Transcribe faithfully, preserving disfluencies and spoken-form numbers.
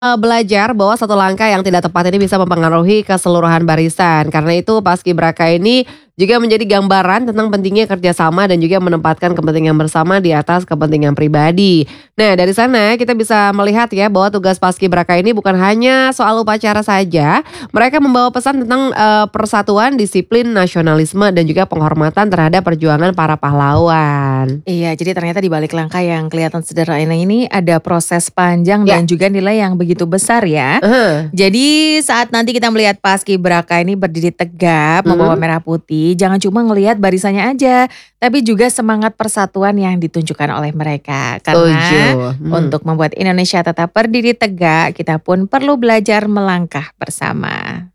Eee, belajar bahwa satu langkah yang tidak tepat ini bisa mempengaruhi keseluruhan barisan. Karena itu paskibraka ini juga menjadi gambaran tentang pentingnya kerjasama dan juga menempatkan kepentingan bersama di atas kepentingan pribadi. Nah, dari sana kita bisa melihat ya bahwa tugas paskibraka ini bukan hanya soal upacara saja, mereka membawa pesan tentang, eee, persatuan, disiplin, nasionalisme, dan juga penghormatan terhadap perjuangan para pahlawan. Iya, jadi ternyata di balik langkah yang kelihatan sederhana ini ada proses panjang Ya, dan juga nilai yang begitu besar ya. ah, Jadi saat nanti kita melihat paskibraka ini berdiri tegap membawa mhm, merah putih, jangan cuma ngelihat barisannya aja, tapi juga semangat persatuan yang ditunjukkan oleh mereka. setuju, Karena mhm. untuk membuat Indonesia tetap berdiri tegak, kita pun perlu belajar melangkah bersama.